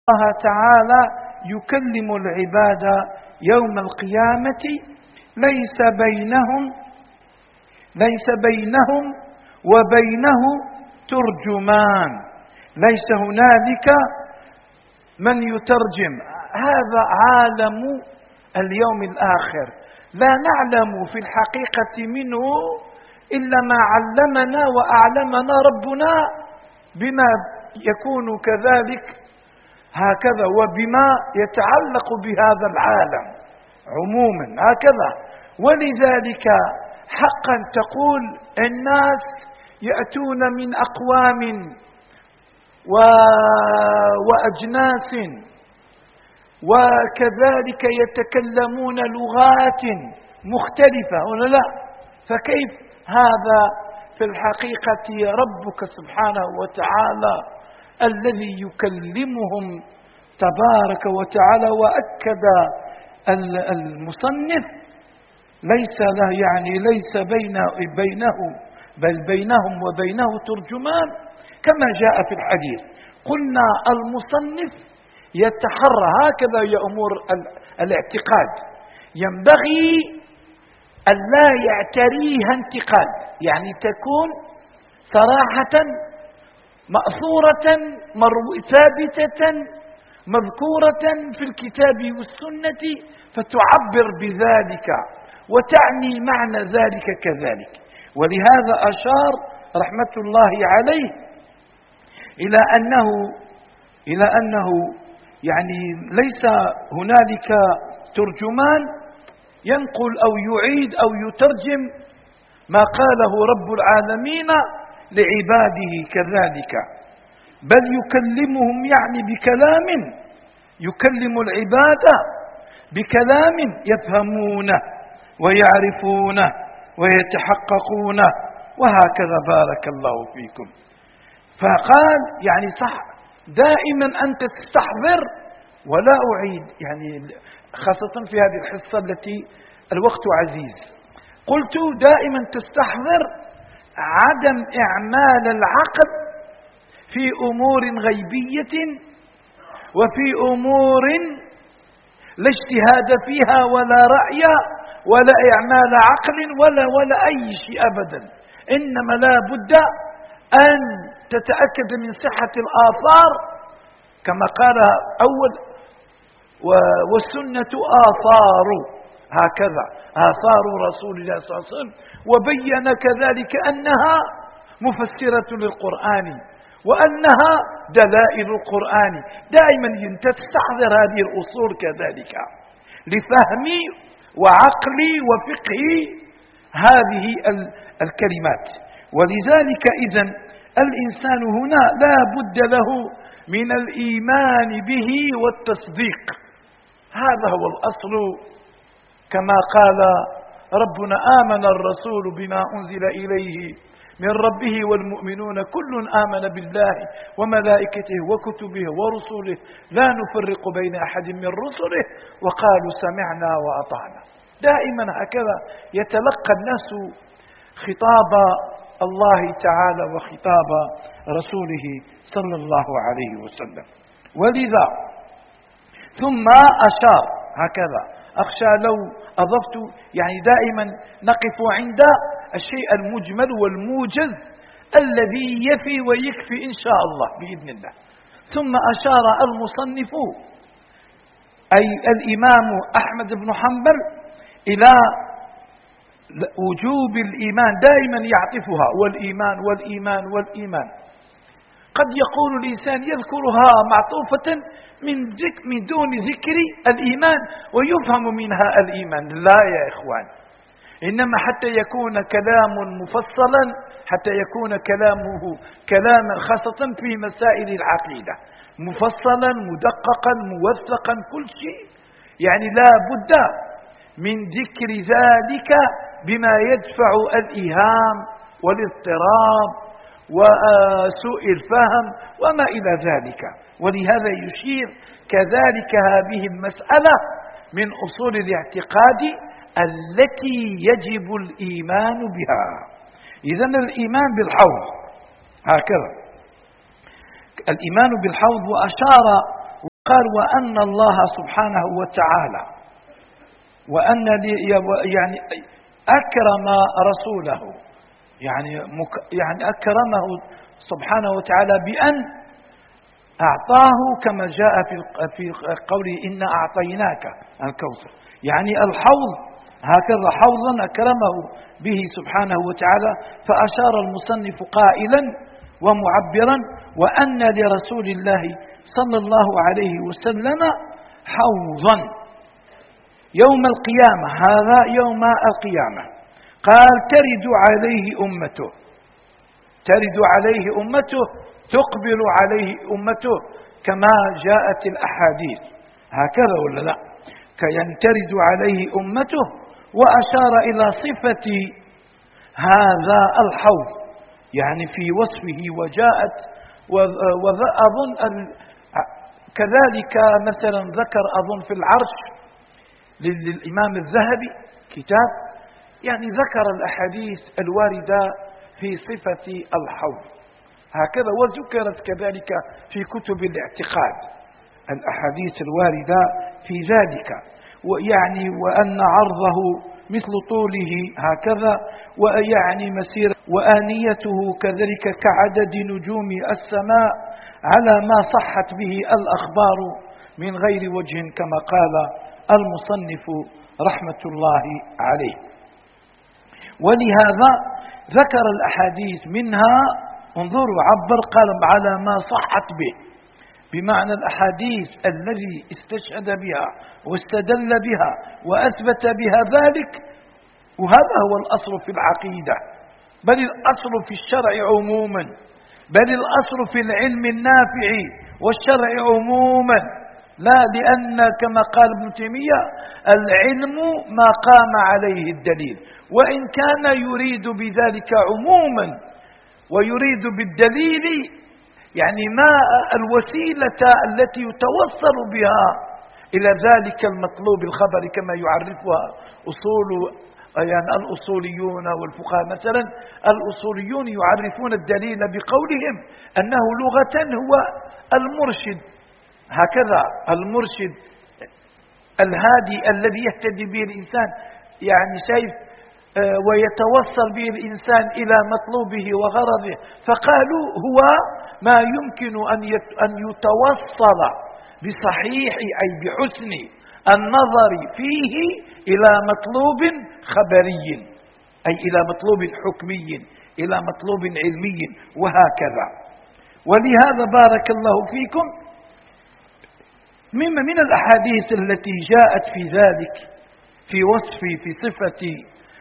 الله تعالى يكلم العباد يوم القيامة ليس بينهم وبينه ترجمان، ليس هنالك من يترجم. هذا عالم اليوم الآخر، لا نعلم في الحقيقة منه إلا ما علمنا وأعلمنا ربنا بما يكون كذلك هكذا، وبما يتعلق بهذا العالم عموما هكذا. ولذلك حقا تقول الناس يأتون من أقوام وأجناس، وكذلك يتكلمون لغات مختلفة ولا لا؟ فكيف هذا في الحقيقة ربك سبحانه وتعالى الذي يكلمهم تبارك وتعالى. وأكد المصنف ليس له يعني ليس بينه بل بينهم وبينه ترجمان كما جاء في الحديث. قلنا المصنف يتحرى هكذا يا أمور الاعتقاد، ينبغي أن لا يعتريها انتقاد، يعني تكون صراحة مأثورة ثابتة مذكورة في الكتاب والسنة، فتعبر بذلك وتعني معنى ذلك كذلك. ولهذا أشار رحمة الله عليه إلى أنه يعني ليس هنالك ترجمان ينقل أو يعيد أو يترجم ما قاله رب العالمين لعباده كذلك، بل يكلمهم يعني بكلام، يكلم العباد بكلام يفهمونه ويعرفونه ويتحققونه، وهكذا بارك الله فيكم. فقال يعني صح دائما أنت تستحضر، ولا أعيد يعني خاصة في هذه الحصة التي الوقت عزيز، قلت دائما تستحضر عدم إعمال العقل في أمور غيبية وفي أمور لا اجتهاد فيها ولا رأي ولا إعمال عقل ولا أي شيء أبدا، إنما لا بد أن تتأكد من صحة الآثار كما قال أول والسنة آثار، هكذا آثار رسول الله صلى الله عليه وسلم، وبين كذلك أنها مفسرة للقرآن وأنها دلائل القرآن. دائما تستحضر هذه الأصول كذلك لفهمي وعقلي وفقهي هذه الكلمات. ولذلك إذن الإنسان هنا لا بد له من الإيمان به والتصديق، هذا هو الأصل. كما قال ربنا آمن الرسول بما أنزل إليه من ربه والمؤمنون كل آمن بالله وملائكته وكتبه ورسله لا نفرق بين أحد من رسله وقالوا سمعنا وأطعنا. دائما هكذا يتلقى الناس خطاب الله تعالى وخطاب رسوله صلى الله عليه وسلم. ولذا ثم أشار هكذا، أخشى لو أضفت يعني دائما نقف عند الشيء المجمل والموجز الذي يفي ويكفي إن شاء الله بإذن الله. ثم أشار المصنف أي الإمام أحمد بن حنبل إلى وجوب الإيمان، دائما يعطفها والإيمان والإيمان والإيمان. قد يقول الإنسان يذكرها معطوفة من دون ذكر الإيمان ويفهم منها الإيمان، لا يا إخوان، إنما حتى يكون كلام مفصلا، حتى يكون كلامه كلاما خاصة في مسائل العقيدة مفصلا مدققا موثقا كل شيء، يعني لا بد من ذكر ذلك بما يدفع الإيهام والاضطراب وسوء الفهم وما إلى ذلك. ولهذا يشير كذلك هذه المسألة من أصول الاعتقاد التي يجب الإيمان بها. إذن الإيمان بالحوض هكذا، الإيمان بالحوض. وأشار قال وأن الله سبحانه وتعالى يعني أكرم رسوله، يعني أكرمه سبحانه وتعالى بأن أعطاه كما جاء في قوله إنا أعطيناك الكوثر، يعني الحوض هكذا حوضا أكرمه به سبحانه وتعالى. فأشار المصنف قائلا ومعبرا وأن لرسول الله صلى الله عليه وسلم حوضا يوم القيامة، هذا يوم القيامة. قال ترد عليه أمته تقبل عليه أمته كما جاءت الأحاديث هكذا ولا لا؟ ينترد عليه أمته، وأشار إلى صفة هذا الحوض يعني في وصفه وجاءت وأظن كذلك مثلا ذكر أظن في العرش للإمام الذهبي كتاب يعني ذكر الأحاديث الواردة في صفة الحوض هكذا، وذكرت كذلك في كتب الاعتقاد الأحاديث الواردة في ذلك، ويعني وأن عرضه مثل طوله هكذا، ويعني مسيرة وآنيته كذلك كعدد نجوم السماء على ما صحت به الأخبار من غير وجه كما قال المصنف رحمة الله عليه. ولهذا ذكر الأحاديث منها انظروا عبر قال على ما صحت به، بمعنى الأحاديث الذي استشهد بها واستدل بها وأثبت بها ذلك، وهذا هو الأصل في العقيدة، بل الأصل في الشرع عموما، بل الأصل في العلم النافع والشرع عموما، لا لأن كما قال ابن تيمية العلم ما قام عليه الدليل، وإن كان يريد بذلك عموما ويريد بالدليل يعني ما الوسيلة التي يتوصل بها إلى ذلك المطلوب الخبر كما يعرفها يعني الأصوليون والفقهاء. مثلا الأصوليون يعرفون الدليل بقولهم أنه لغة هو المرشد، هكذا المرشد الهادي الذي يهتدي به الإنسان يعني شايف ويتوصل به الإنسان إلى مطلوبه وغرضه، فقالوا هو ما يمكن أن يتوصل بصحيح أي بحسن النظر فيه إلى مطلوب خبري، أي إلى مطلوب حكمي، إلى مطلوب علمي وهكذا. ولهذا بارك الله فيكم من الأحاديث التي جاءت في ذلك في وصف في صفة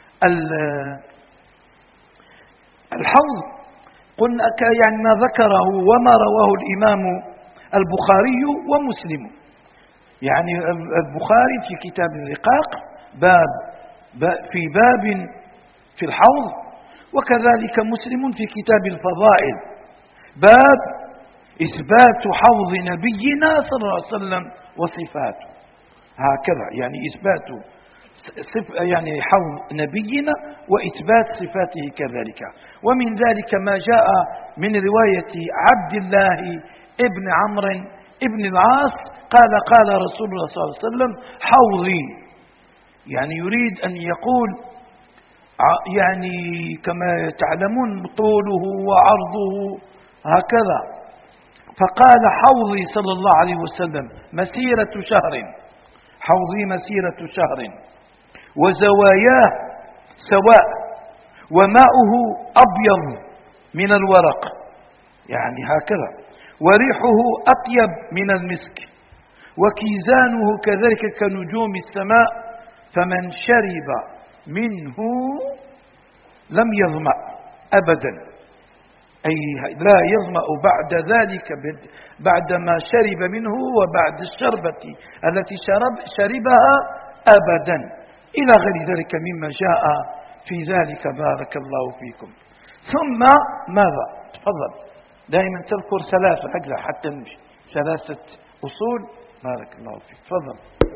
الحوض قلنا يعني ما ذكره وما رواه الإمام البخاري ومسلم، يعني البخاري في كتاب الرقاق في باب في الحوض، وكذلك مسلم في كتاب الفضائل باب إثبات حوض نبينا صلى الله عليه وسلم وصفاته، هكذا يعني إثبات يعني حوض نبينا وإثبات صفاته كذلك. ومن ذلك ما جاء من رواية عبد الله ابن عمرو ابن العاص قال رسول الله صلى الله عليه وسلم حوضي، يعني يريد أن يقول يعني كما تعلمون طوله وعرضه هكذا، فقال حوضي صلى الله عليه وسلم مسيرة شهر، حوضي مسيرة شهر وزواياه سواء وماؤه أبيض من الورق، يعني هكذا، وريحه أطيب من المسك، وكيزانه كذلك كنجوم السماء، فمن شرب منه لم يظمأ أبدا، أي لا يظمأ بعد ذلك بعدما شرب منه وبعد الشربة التي شربها أبدا، إلى غير ذلك مما جاء في ذلك بارك الله فيكم. ثم ماذا؟ تفضل، دائما تذكر ثلاثة هكذا حتى نمشي، ثلاثة أصول بارك الله فيك. تفضل.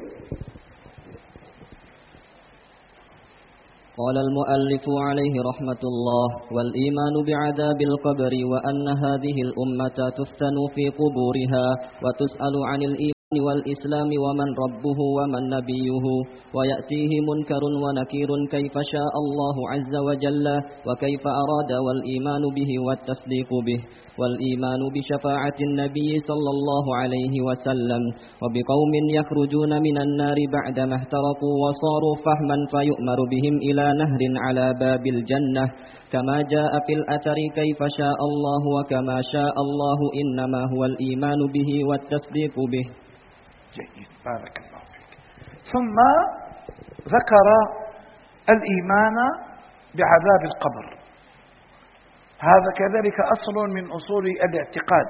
قال المؤلف عليه رحمة الله: والإيمان بعذاب القبر وأن هذه الأمة تفتن في قبورها وتسأل عن الإيمان والإسلام ومن ربه ومن نبيه، ويأتيه منكر ونكير كيف شاء الله عز وجل وكيف أراد، والإيمان به والتصديق به، والإيمان بشفاعة النبي صلى الله عليه وسلم، وبقوم يخرجون من النار بعدما احترقوا وصاروا فحما فيؤمر بهم إلى نهر على باب الجنة كما جاء في الأثر كيف شاء الله وكما شاء الله، إنما هو الإيمان به والتصديق به. جيد، بارك الله فيك. ثم ذكر الإيمان بعذاب القبر، هذا كذلك أصل من أصول الاعتقاد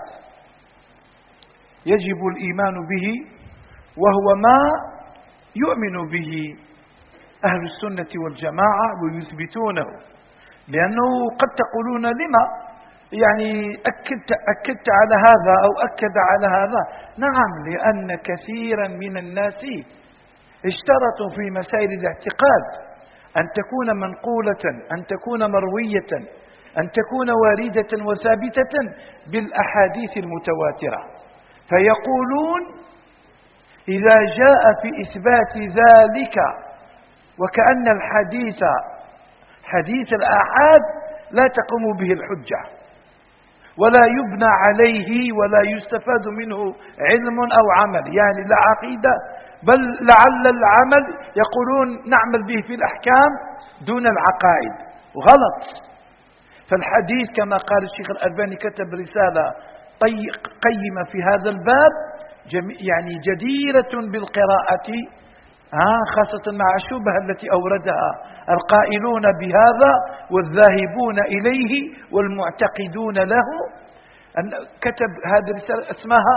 يجب الإيمان به، وهو ما يؤمن به أهل السنة والجماعة ويثبتونه، لأنه قد تقولون لما يعني أكدت على هذا أو أكد على هذا. نعم، لأن كثيرا من الناس اشترطوا في مسائل الاعتقاد أن تكون منقولة، أن تكون مروية، أن تكون واردة وثابتة بالأحاديث المتواترة، فيقولون إذا جاء في إثبات ذلك وكأن الحديث حديث الآحاد لا تقوم به الحجة ولا يبنى عليه ولا يستفاد منه علم أو عمل، يعني لا عقيدة، بل لعل العمل يقولون نعمل به في الأحكام دون العقائد، غلط. فالحديث كما قال الشيخ الألباني كتب رسالة قيمة في هذا الباب، يعني جديرة بالقراءة، خاصة مع الشبهة التي أوردها القائلون بهذا والذاهبون إليه والمعتقدون له. كتب هذه الرسالة اسمها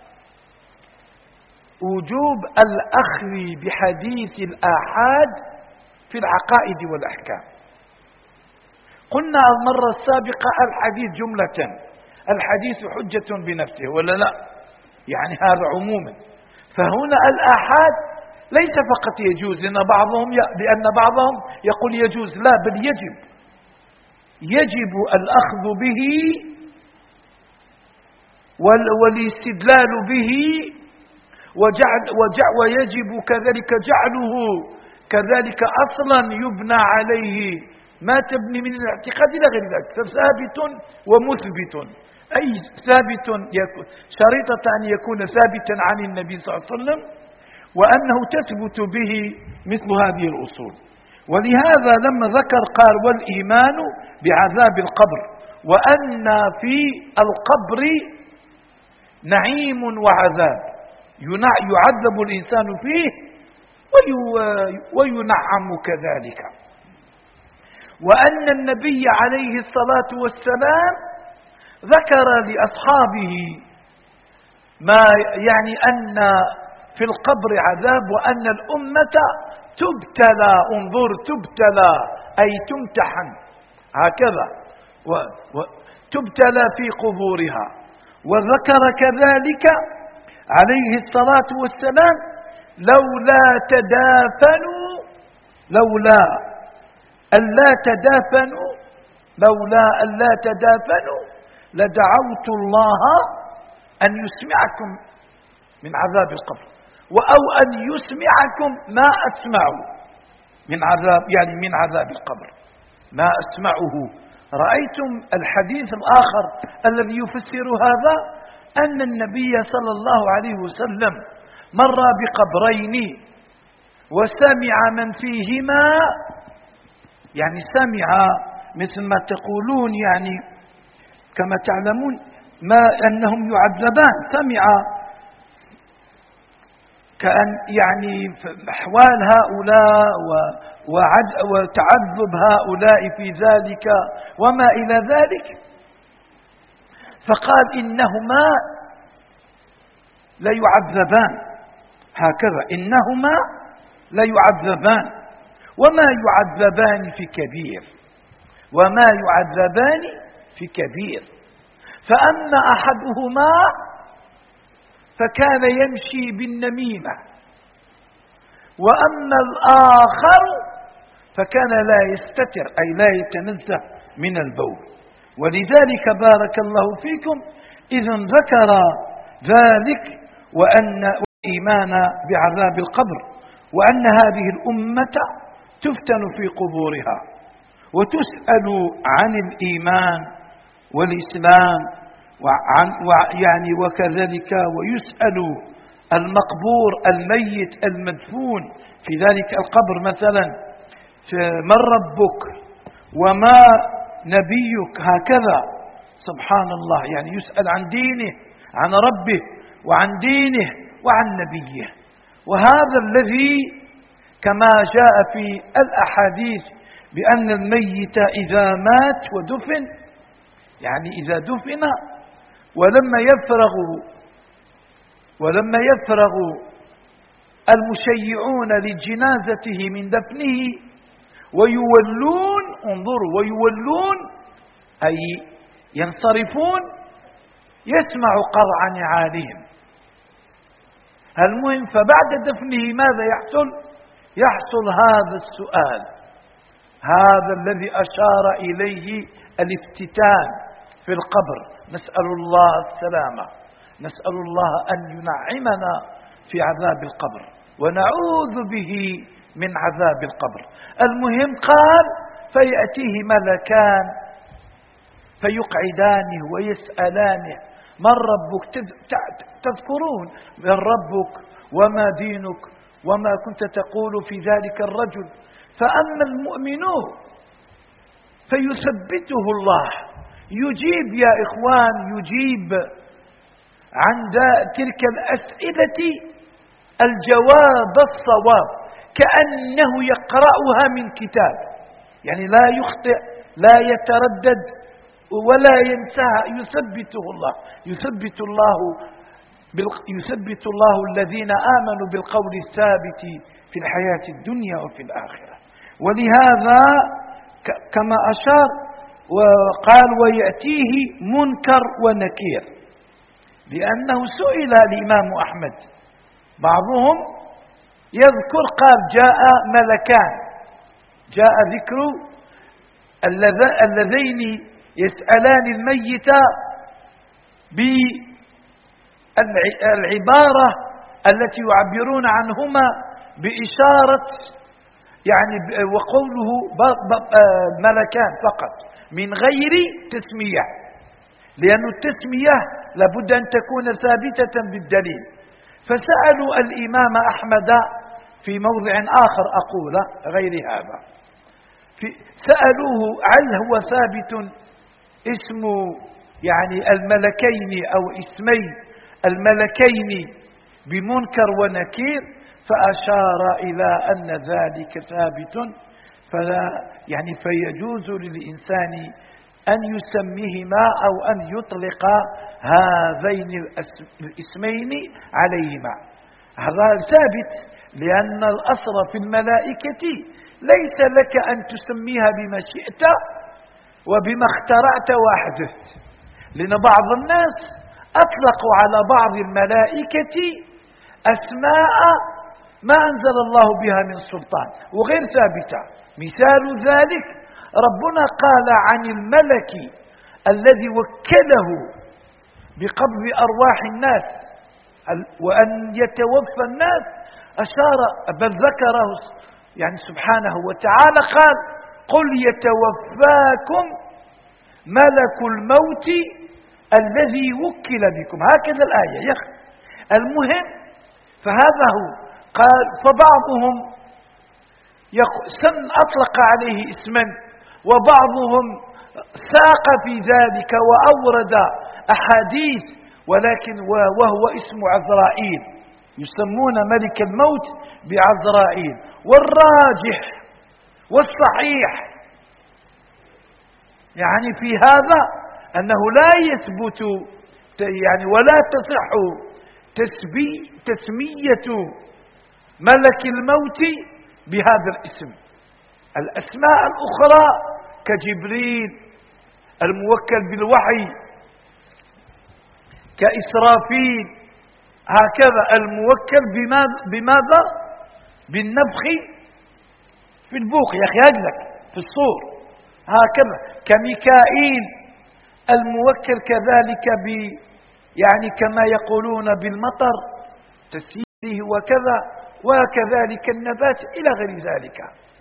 وجوب الأخذ بحديث الآحاد في العقائد والأحكام. قلنا المرة السابقة الحديث جملة، الحديث حجة بنفسه ولا لا؟ يعني هذا عموما. فهنا الآحاد ليس فقط يجوز، لأن بعضهم يقول يجوز، لا، بل يجب الأخذ به والاستدلال به ويجب كذلك جعله كذلك أصلا يبنى عليه ما تبني من الاعتقاد إلى غير ذلك، فثابت ومثبت، أي ثابت شريطة أن يكون ثابتا عن النبي صلى الله عليه وسلم، وأنه تثبت به مثل هذه الأصول. ولهذا لما ذكر قال والإيمان بعذاب القبر، وأن في القبر نعيم وعذاب، يعذب الإنسان فيه وينعم كذلك، وأن النبي عليه الصلاة والسلام ذكر لأصحابه ما يعني أن في القبر عذاب، وأن الأمة تبتلى، انظر تبتلى أي تمتحن، هكذا تبتلى في قبورها. وذكر كذلك عليه الصلاة والسلام لولا ألا تدافنوا لدعوت الله أن يسمعكم من عذاب القبر، أو أن يسمعكم ما أسمعوا من عذاب، يعني من عذاب القبر ما أسمعه. رأيتم الحديث الآخر الذي يفسر هذا، أن النبي صلى الله عليه وسلم مر بقبرين وسمع من فيهما، يعني سمع مثل ما تقولون، يعني كما تعلمون ما أنهم يعذبان، سمع كأن يعني أحوال هؤلاء وتعذب هؤلاء في ذلك وما إلى ذلك، فقال إنهما ليعذبان، هكذا إنهما ليعذبان وما يعذبان في كبير، فأما أحدهما فكان يمشي بالنميمة، وأما الآخر فكان لا يستتر، أي لا يتنزه من البول. ولذلك بارك الله فيكم إذن ذكر ذلك، وأن الإيمان بعذاب القبر، وأن هذه الأمة تفتن في قبورها وتسأل عن الإيمان والإسلام وكذلك ويسأل المقبور الميت المدفون في ذلك القبر مثلا من ربك وما نبيك، هكذا سبحان الله، يعني يسأل عن دينه، عن ربه وعن دينه وعن نبيه. وهذا الذي كما جاء في الأحاديث بأن الميت إذا مات ودفن، يعني إذا دفن ولما يفرغ المشيعون لجنازته من دفنه ويولون، انظروا، ويولون أي ينصرفون، يسمع قرع نعالهم. المهم فبعد دفنه ماذا يحصل؟ يحصل هذا السؤال، هذا الذي أشار إليه الافتتان في القبر. نسأل الله السلامة، نسأل الله أن ينعمنا في عذاب القبر ونعوذ به من عذاب القبر. المهم قال فيأتيه ملكان فيقعدانه ويسألانه من ربك، تذكرون من ربك وما دينك وما كنت تقول في ذلك الرجل. فأما المؤمنون فيثبته الله، يجيب يا إخوان، يجيب عن تلك الأسئلة الجواب الصواب كأنه يقرأها من كتاب، يعني لا يخطئ لا يتردد ولا ينساها. يثبت الله الذين آمنوا بالقول الثابت في الحياة الدنيا وفي الآخرة. ولهذا كما أشار وقال ويأتيه منكر ونكير، لأنه سئل الإمام أحمد، بعضهم يذكر قال جاء ملكان، جاء ذكر اللذين يسألان الميت بالعبارة التي يعبرون عنهما بإشارة، يعني وقوله ملكان فقط من غير تسمية، لأن التسمية لابد أن تكون ثابتة بالدليل. فسألوا الإمام أحمد في موضع آخر أقول غير هذا، سألوه هل هو ثابت اسم يعني الملكين أو اسمي الملكين بمنكر ونكير، فأشار إلى أن ذلك ثابت، فيجوز للإنسان أن يسميهما أو أن يطلق هذين الاسمين عليهما. هذا ثابت، لأن الأصل في الملائكة ليس لك أن تسميها بما شئت وبما اخترعت وأحدثت، لأن بعض الناس أطلقوا على بعض الملائكة أسماء ما أنزل الله بها من سلطان وغير ثابتة. مثال ذلك ربنا قال عن الملك الذي وكله بقبض أرواح الناس وأن يتوفى الناس، أشار بل ذكره يعني سبحانه وتعالى قال قل يتوفاكم ملك الموت الذي وكل بكم، هكذا الآية يا أخي. المهم فهذا هو قال، فبعضهم أطلق عليه اسما وبعضهم ساق في ذلك وأورد أحاديث، ولكن وهو اسم عزرائيل، يسمون ملك الموت بعزرائيل. والراجح والصحيح يعني في هذا أنه لا يثبت يعني ولا تصح تسمية ملك الموت بهذا الاسم. الأسماء الأخرى كجبريل الموكل بالوحي، كإسرافيل، هكذا الموكل بماذا؟ بالنفخ في البوق يا أخي أجلك في الصور، هكذا كميكائيل الموكل كذلك يعني كما يقولون بالمطر، تسيير فيه وكذا، وكذلك النبات إلى غير ذلك.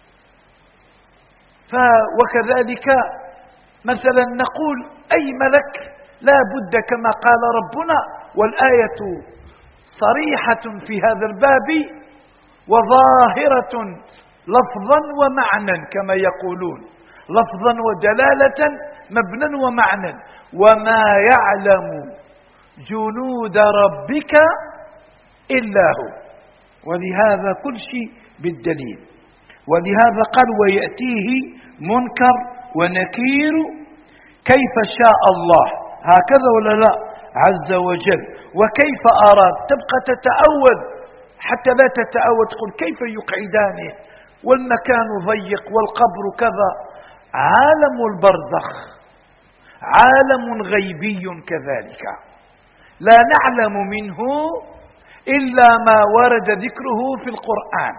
وكذلك مثلا نقول أي ملك لا بد كما قال ربنا، والآية صريحة في هذا الباب وظاهرة لفظا ومعنى كما يقولون، لفظا ودلالة، مبنى ومعنى. وما يعلم جنود ربك إلا هو. ولهذا كل شيء بالدليل. ولهذا قال ويأتيه منكر ونكير كيف شاء الله، هكذا ولا لا؟ عز وجل. وكيف أراد، تبقى تتأول حتى لا تتأول تقول كيف يقعدانه والمكان ضيق والقبر كذا. عالم البرزخ عالم غيبي كذلك، لا نعلم منه إلا ما ورد ذكره في القرآن،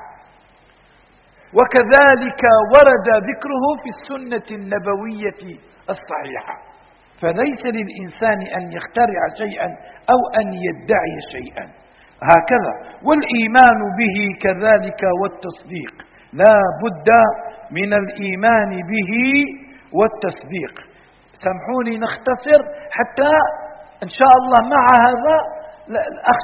وكذلك ورد ذكره في السنة النبوية الصحيحة. فليس للإنسان أن يخترع شيئا أو أن يدعي شيئا، هكذا. والإيمان به كذلك والتصديق، لا بد من الإيمان به والتصديق. سامحوني نختصر حتى إن شاء الله مع هذا الأخ